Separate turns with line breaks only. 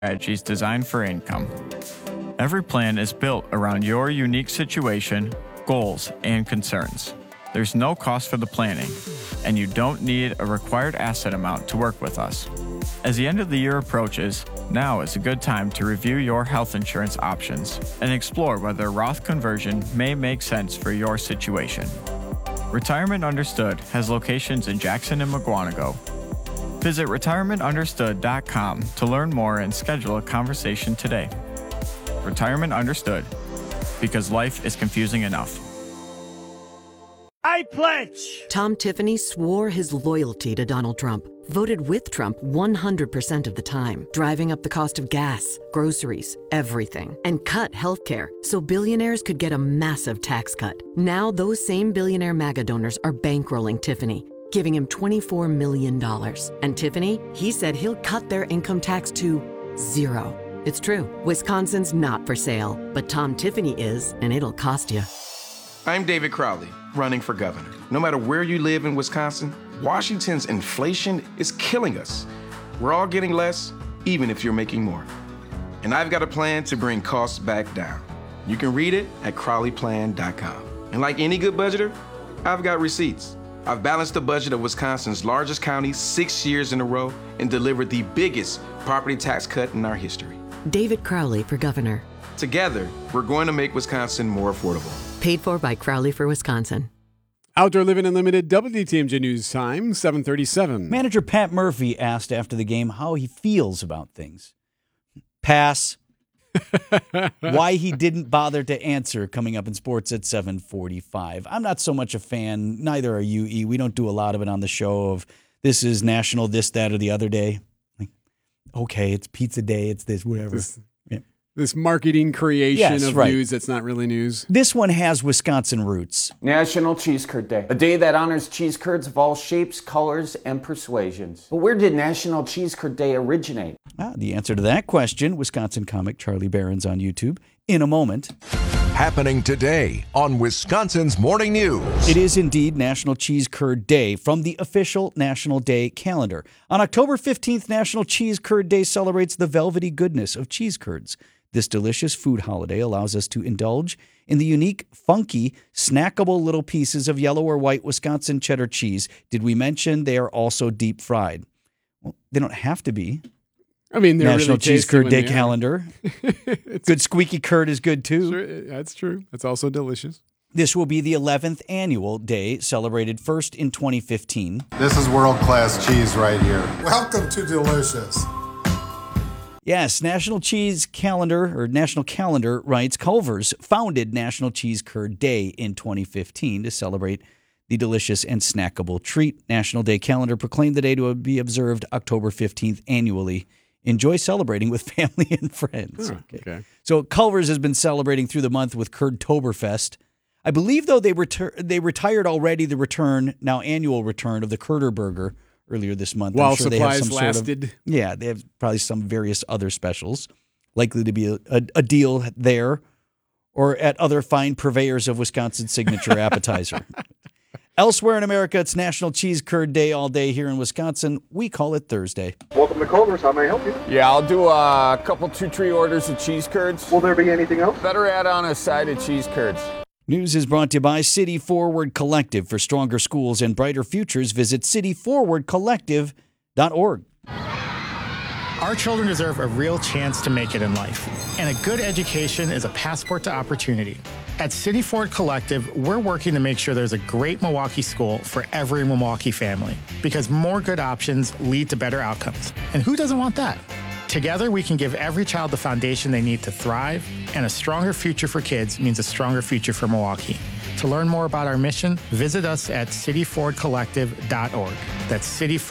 strategies designed for income. Every plan is built around your unique situation, goals, and concerns. There's no cost for the planning, and you don't need a required asset amount to work with us. As the end of the year approaches, now is a good time to review your health insurance options and explore whether Roth conversion may make sense for your situation. Retirement Understood has locations in Jackson and Mukwonago. Visit retirementunderstood.com to learn more and schedule a conversation today. Retirement Understood, because life is confusing enough.
I pledge!
Tom Tiffany swore his loyalty to Donald Trump, voted with Trump 100% of the time, driving up the cost of gas, groceries, everything, and cut healthcare so billionaires could get a massive tax cut. Now those same billionaire MAGA donors are bankrolling Tiffany, giving him $24 million. And Tiffany, he said he'll cut their income tax to 0. It's true. Wisconsin's not for sale, but Tom Tiffany is, and it'll cost you.
I'm David Crowley, running for governor. No matter where you live in Wisconsin, Washington's inflation is killing us. We're all getting less, even if you're making more. And I've got a plan to bring costs back down. You can read it at crowleyplan.com. And like any good budgeter, I've got receipts. I've balanced the budget of Wisconsin's largest county 6 years in a row and delivered the biggest property tax cut in our history.
David Crowley for governor.
Together, we're going to make Wisconsin more affordable.
Paid for by Crowley for Wisconsin.
Outdoor Living Unlimited WTMJ News Time, 7:37.
Manager Pat Murphy asked after the game how he feels about things. Pass. Why he didn't bother to answer coming up in sports at 7:45. I'm not so much a fan, neither are you, E. We don't do a lot of it on the show of this is national, this, that, or the other day. Like, okay, it's pizza day, it's this, whatever.
This marketing creation of
right.
news that's not really news.
This one has Wisconsin roots.
National Cheese Curd Day, a day that honors cheese curds of all shapes, colors, and persuasions. But where did National Cheese Curd Day originate?
The answer to that question, Wisconsin comic Charlie Barron's on YouTube, in a moment.
Happening today on Wisconsin's Morning News.
It is indeed National Cheese Curd Day from the official National Day calendar. On October 15th, National Cheese Curd Day celebrates the velvety goodness of cheese curds. This delicious food holiday allows us to indulge in the unique, funky, snackable little pieces of yellow or white Wisconsin cheddar cheese. Did we mention they are also deep fried? Well, they don't have to be.
I mean, they're
National
really
Cheese
tasty
Curd
when
Day
they are.
calendar. Good squeaky curd is good too.
Sure, that's true. That's also delicious.
This will be the 11th annual day, celebrated first in 2015.
This is world-class cheese right here.
Welcome to Delicious.
Yes, National Calendar writes, Culver's founded National Cheese Curd Day in 2015 to celebrate the delicious and snackable treat. National Day Calendar proclaimed the day to be observed October 15th annually. Enjoy celebrating with family and friends.
Oh, okay.
So Culver's has been celebrating through the month with Curdtoberfest. I believe, though, they retired already the annual return of the Curder Burger earlier this month.
While
I'm sure
supplies
they have
lasted.
they have probably some various other specials. Likely to be a deal there or at other fine purveyors of Wisconsin's signature appetizer. Elsewhere in America, it's National Cheese Curd Day all day. Here in Wisconsin, we call it Thursday.
Welcome to Culver's. How may I help you?
Yeah, I'll do a couple 2-3 orders of cheese curds.
Will there be anything else?
Better add on a side of cheese curds.
News is brought to you by City Forward Collective. For stronger schools and brighter futures, visit cityforwardcollective.org.
Our children deserve a real chance to make it in life, and a good education is a passport to opportunity. At City Forward Collective, we're working to make sure there's a great Milwaukee school for every Milwaukee family, because more good options lead to better outcomes. And who doesn't want that? Together, we can give every child the foundation they need to thrive, and a stronger future for kids means a stronger future for Milwaukee. To learn more about our mission, visit us at cityforwardcollective.org. That's